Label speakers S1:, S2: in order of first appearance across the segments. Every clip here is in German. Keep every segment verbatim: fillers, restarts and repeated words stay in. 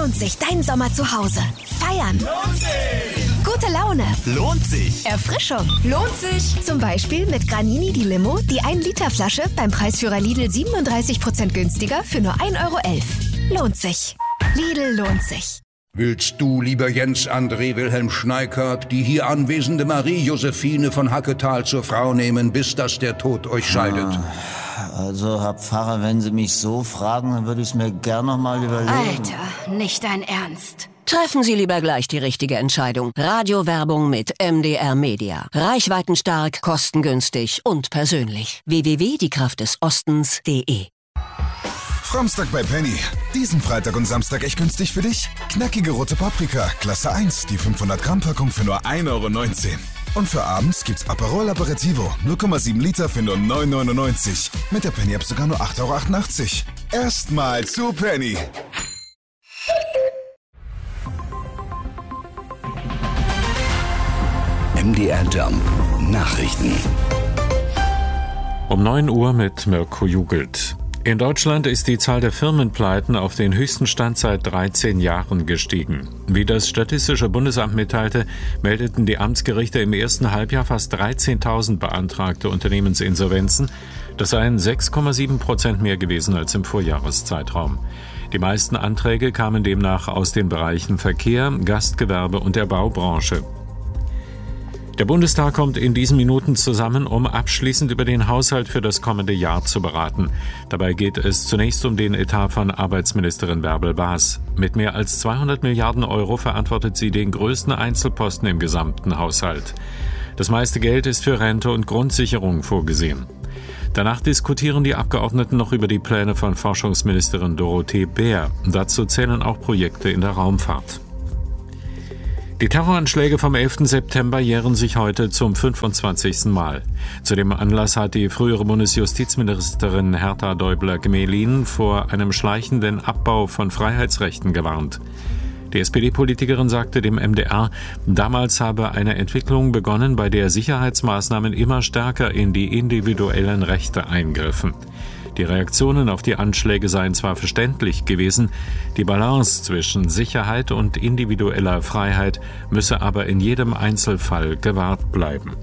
S1: lohnt sich dein Sommer zu Hause? Feiern.
S2: Lohnt sich.
S1: Gute Laune.
S2: Lohnt sich.
S1: Erfrischung. Lohnt sich. Zum Beispiel mit Granini die Limo, die ein Liter Flasche beim Preisführer Lidl siebenunddreißig Prozent günstiger für nur ein Euro elf. Lohnt sich. Lidl lohnt sich.
S3: Willst du, lieber Jens André Wilhelm Schneikert, die hier anwesende Marie-Josephine von Hacketal zur Frau nehmen, bis dass der Tod euch scheidet?
S4: Also, Herr Pfarrer, wenn Sie mich so fragen, dann würde ich es mir gern noch mal überlegen.
S5: Alter, nicht dein Ernst. Treffen Sie lieber gleich die richtige Entscheidung. Radiowerbung mit M D R Media. Reichweitenstark, kostengünstig und persönlich. w w w punkt die kraft des ostens punkt de
S6: Samstag bei Penny. Diesen Freitag und Samstag echt günstig für dich? Knackige rote Paprika, Klasse eins, die fünfhundert Gramm Packung für nur ein Euro neunzehn. Und für abends gibt's Aperol Aperitivo, null Komma sieben Liter für nur neun Euro neunundneunzig. Mit der Penny-App sogar nur acht Euro achtundachtzig. Erstmal zu Penny.
S7: M D R Jump Nachrichten.
S8: Um neun Uhr mit Mirko Jugelt. In Deutschland ist die Zahl der Firmenpleiten auf den höchsten Stand seit dreizehn Jahren gestiegen. Wie das Statistische Bundesamt mitteilte, meldeten die Amtsgerichte im ersten Halbjahr fast dreizehntausend beantragte Unternehmensinsolvenzen. Das seien sechs Komma sieben Prozent mehr gewesen als im Vorjahreszeitraum. Die meisten Anträge kamen demnach aus den Bereichen Verkehr, Gastgewerbe und der Baubranche. Der Bundestag kommt in diesen Minuten zusammen, um abschließend über den Haushalt für das kommende Jahr zu beraten. Dabei geht es zunächst um den Etat von Arbeitsministerin Bärbel Baas. Mit mehr als zweihundert Milliarden Euro verantwortet sie den größten Einzelposten im gesamten Haushalt. Das meiste Geld ist für Rente und Grundsicherung vorgesehen. Danach diskutieren die Abgeordneten noch über die Pläne von Forschungsministerin Dorothee Bär. Dazu zählen auch Projekte in der Raumfahrt. Die Terroranschläge vom elften September jähren sich heute zum fünfundzwanzigsten Mal. Zu dem Anlass hat die frühere Bundesjustizministerin Herta Däubler-Gmelin vor einem schleichenden Abbau von Freiheitsrechten gewarnt. Die S P D-Politikerin sagte dem M D R, damals habe eine Entwicklung begonnen, bei der Sicherheitsmaßnahmen immer stärker in die individuellen Rechte eingriffen. Die Reaktionen auf die Anschläge seien zwar verständlich gewesen, die Balance zwischen Sicherheit und individueller Freiheit müsse aber in jedem Einzelfall gewahrt bleiben.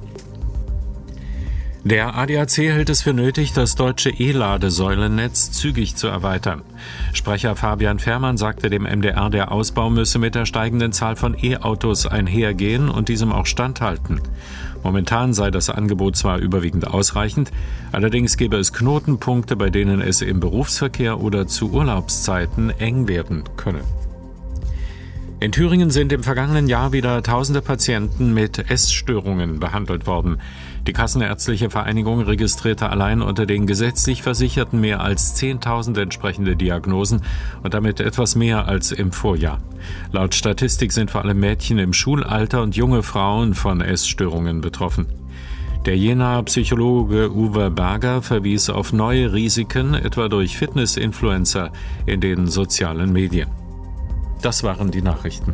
S8: Der A D A C hält es für nötig, das deutsche E-Ladesäulennetz zügig zu erweitern. Sprecher Fabian Fährmann sagte dem M D R, der Ausbau müsse mit der steigenden Zahl von E-Autos einhergehen und diesem auch standhalten. Momentan sei das Angebot zwar überwiegend ausreichend, allerdings gäbe es Knotenpunkte, bei denen es im Berufsverkehr oder zu Urlaubszeiten eng werden könne. In Thüringen sind im vergangenen Jahr wieder tausende Patienten mit Essstörungen behandelt worden. Die Kassenärztliche Vereinigung registrierte allein unter den gesetzlich Versicherten mehr als zehntausend entsprechende Diagnosen und damit etwas mehr als im Vorjahr. Laut Statistik sind vor allem Mädchen im Schulalter und junge Frauen von Essstörungen betroffen. Der Jenaer Psychologe Uwe Berger verwies auf neue Risiken, etwa durch Fitness-Influencer in den sozialen Medien. Das waren die Nachrichten.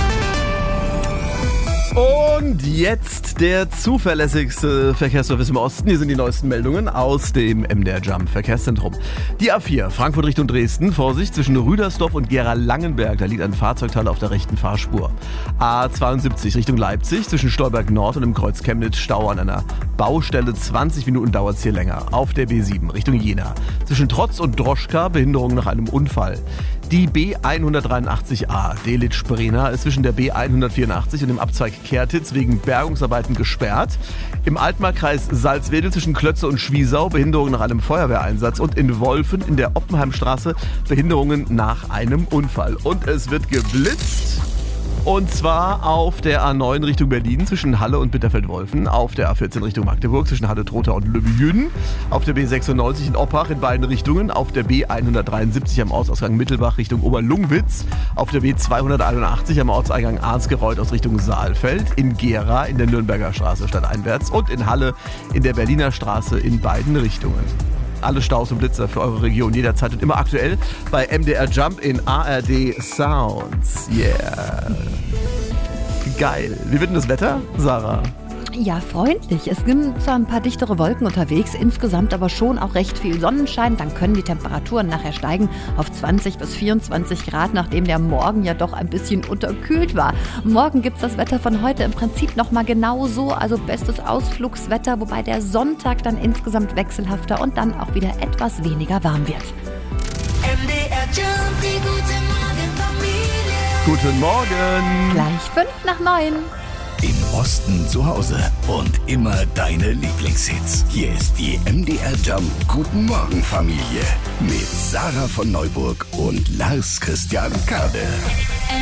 S9: Und jetzt der zuverlässigste Verkehrsservice im Osten. Hier sind die neuesten Meldungen aus dem M D R Jump Verkehrszentrum. Die A vier, Frankfurt Richtung Dresden. Vorsicht, zwischen Rüdersdorf und Gera-Langenberg. Da liegt ein Fahrzeugteil auf der rechten Fahrspur. A zweiundsiebzig Richtung Leipzig. Zwischen Stolberg Nord und dem Kreuz Chemnitz Stau an einer Baustelle. zwanzig Minuten dauert es hier länger. Auf der B sieben Richtung Jena. Zwischen Trotz und Droschka Behinderung nach einem Unfall. Die B hundertdreiundachtzig a Delitzsch-Brena ist zwischen der B hundertvierundachtzig und dem Abzweig Kertitz wegen Bergungsarbeiten gesperrt. Im Altmarkkreis Salzwedel zwischen Klötze und Schwiesau Behinderung nach einem Feuerwehreinsatz und in Wolfen in der Oppenheimstraße Behinderungen nach einem Unfall. Und es wird geblitzt. Und zwar auf der A neun Richtung Berlin zwischen Halle und Bitterfeld-Wolfen, auf der A vierzehn Richtung Magdeburg zwischen Halle-Trotha und Löbejün, auf der B sechsundneunzig in Oppach in beiden Richtungen, auf der B hundertdreiundsiebzig am Ortsausgang Mittelbach Richtung Oberlungwitz, auf der B zweihunderteinundachtzig am Ortseingang Arnsgereuth aus Richtung Saalfeld, in Gera in der Nürnberger Straße stadteinwärts und in Halle in der Berliner Straße in beiden Richtungen. Alle Staus und Blitzer für eure Region jederzeit und immer aktuell bei M D R Jump in A R D Sounds. Yeah. Geil. Wie wird denn das Wetter, Sarah?
S10: Ja, freundlich. Es sind zwar ein paar dichtere Wolken unterwegs, insgesamt aber schon auch recht viel Sonnenschein. Dann können die Temperaturen nachher steigen auf zwanzig bis vierundzwanzig Grad, nachdem der Morgen ja doch ein bisschen unterkühlt war. Morgen gibt es das Wetter von heute im Prinzip nochmal genau so, also bestes Ausflugswetter, wobei der Sonntag dann insgesamt wechselhafter und dann auch wieder etwas weniger warm wird.
S2: M D R Jump, die gute Morgenfamilie.
S9: Guten Morgen.
S10: Gleich fünf nach neun.
S7: Im Osten zu Hause und immer deine Lieblingshits. Hier ist die M D R Jump Guten Morgen Familie mit Sarah von Neuburg und Lars Christian Kade.